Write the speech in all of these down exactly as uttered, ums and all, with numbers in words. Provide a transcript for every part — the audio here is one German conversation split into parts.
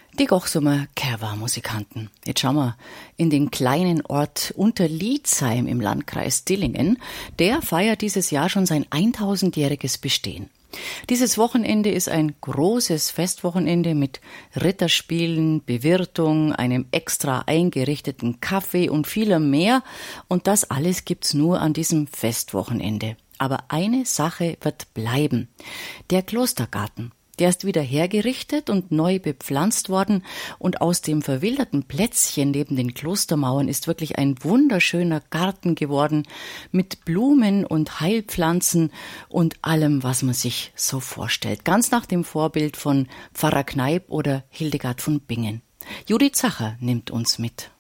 Die Gochsumer Kerwa-Musikanten. Jetzt schauen wir in den kleinen Ort Unterliedsheim im Landkreis Dillingen. Der feiert dieses Jahr schon sein tausendjähriges Bestehen. Dieses Wochenende ist ein großes Festwochenende mit Ritterspielen, Bewirtung, einem extra eingerichteten Kaffee und vielem mehr. Und das alles gibt's nur an diesem Festwochenende. Aber eine Sache wird bleiben. Der Klostergarten. Der ist wieder hergerichtet und neu bepflanzt worden und aus dem verwilderten Plätzchen neben den Klostermauern ist wirklich ein wunderschöner Garten geworden mit Blumen und Heilpflanzen und allem, was man sich so vorstellt. Ganz nach dem Vorbild von Pfarrer Kneipp oder Hildegard von Bingen. Judith Zacher nimmt uns mit.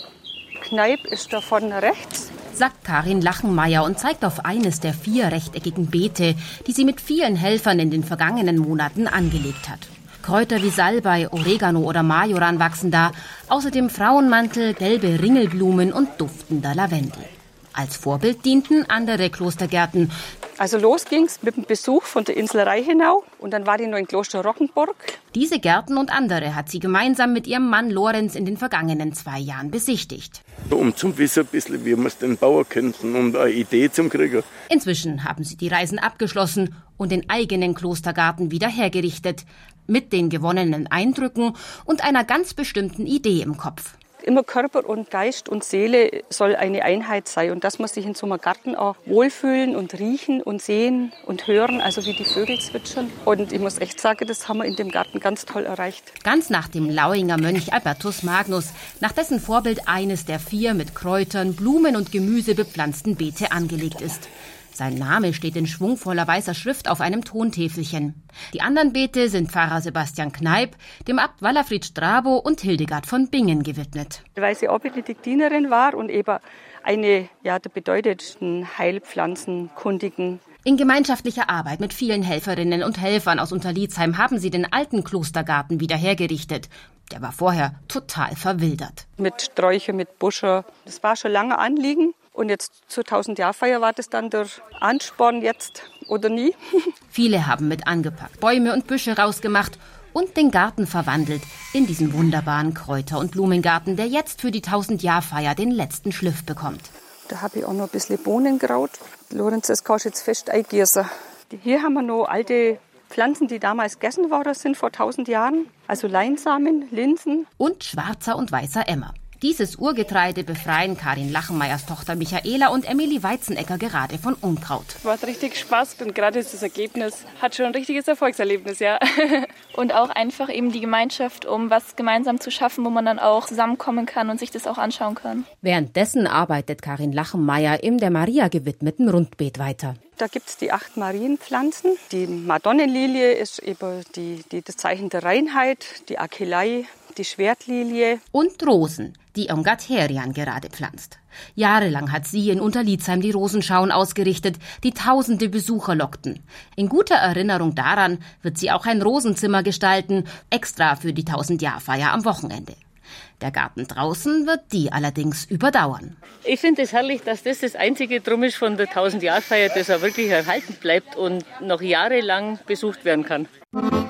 Kneipp ist da vorne rechts, sagt Karin Lachenmeier und zeigt auf eines der vier rechteckigen Beete, die sie mit vielen Helfern in den vergangenen Monaten angelegt hat. Kräuter wie Salbei, Oregano oder Majoran wachsen da, außerdem Frauenmantel, gelbe Ringelblumen und duftender Lavendel. Als Vorbild dienten andere Klostergärten. Also los ging's mit dem Besuch von der Insel Reichenau und dann war die noch in Kloster Rockenburg. Diese Gärten und andere hat sie gemeinsam mit ihrem Mann Lorenz in den vergangenen zwei Jahren besichtigt. Um zu wissen, ein bisschen, wie wir es den bauen könnten und eine Idee zum kriegen. Inzwischen haben sie die Reisen abgeschlossen und den eigenen Klostergarten wieder hergerichtet. Mit den gewonnenen Eindrücken und einer ganz bestimmten Idee im Kopf. Immer Körper und Geist und Seele soll eine Einheit sein. Und das muss sich in so einem Garten auch wohlfühlen und riechen und sehen und hören, also wie die Vögel zwitschern. Und ich muss echt sagen, das haben wir in dem Garten ganz toll erreicht. Ganz nach dem Lauinger Mönch Albertus Magnus, nach dessen Vorbild eines der vier mit Kräutern, Blumen und Gemüse bepflanzten Beete angelegt ist. Sein Name steht in schwungvoller weißer Schrift auf einem Tontäfelchen. Die anderen Beete sind Pfarrer Sebastian Kneipp, dem Abt Wallerfried Strabo und Hildegard von Bingen gewidmet. Weil sie auch Benediktinerin war und eben eine ja, der bedeutendsten Heilpflanzenkundigen. In gemeinschaftlicher Arbeit mit vielen Helferinnen und Helfern aus Unterliedsheim haben sie den alten Klostergarten wieder hergerichtet. Der war vorher total verwildert. Mit Sträucher, mit Buscher. Das war schon lange Anliegen. Und jetzt zur tausend-Jahr-Feier war das dann der Ansporn jetzt oder nie. Viele haben mit angepackt, Bäume und Büsche rausgemacht und den Garten verwandelt in diesen wunderbaren Kräuter- und Blumengarten, der jetzt für die tausend-Jahr-Feier den letzten Schliff bekommt. Da habe ich auch noch ein bisschen Bohnenkraut. Lorenz, das kannst du jetzt fest eingießen. Hier haben wir noch alte Pflanzen, die damals gegessen worden sind vor tausend Jahren. Also Leinsamen, Linsen. Und schwarzer und weißer Emmer. Dieses Urgetreide befreien Karin Lachenmeiers Tochter Michaela und Emilie Weizenegger gerade von Unkraut. Macht richtig Spaß und gerade das Ergebnis hat schon ein richtiges Erfolgserlebnis, ja. Und auch einfach eben die Gemeinschaft, um was gemeinsam zu schaffen, wo man dann auch zusammenkommen kann und sich das auch anschauen kann. Währenddessen arbeitet Karin Lachenmeier im der Maria gewidmeten Rundbeet weiter. Da gibt es die acht Marienpflanzen. Die Madonnenlilie ist eben die, die, das Zeichen der Reinheit, die Akelei, die Schwertlilie. Und Rosen, die Irmgard Herian gerade pflanzt. Jahrelang hat sie in Unterliedsheim die Rosenschauen ausgerichtet, die tausende Besucher lockten. In guter Erinnerung daran wird sie auch ein Rosenzimmer gestalten, extra für die tausend-Jahr-Feier am Wochenende. Der Garten draußen wird die allerdings überdauern. Ich finde es herrlich, dass das das einzige Drum ist von der tausend-Jahr-Feier, das auch wirklich erhalten bleibt und noch jahrelang besucht werden kann.